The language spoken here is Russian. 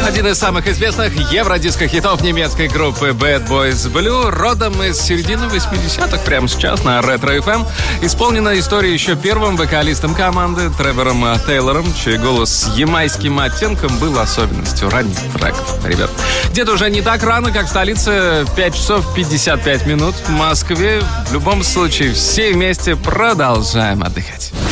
Один из самых известных евродиско-хитов немецкой группы Bad Boys Blue, родом из середины 80-х, прямо сейчас на Ретро FM, исполнена история еще первым вокалистом команды Тревором Тейлором, чей голос с ямайским оттенком был особенностью ранних треков. Ребят, где-то уже не так рано, как в столице, 5 часов 55 минут в Москве. В любом случае, все вместе продолжаем отдыхать.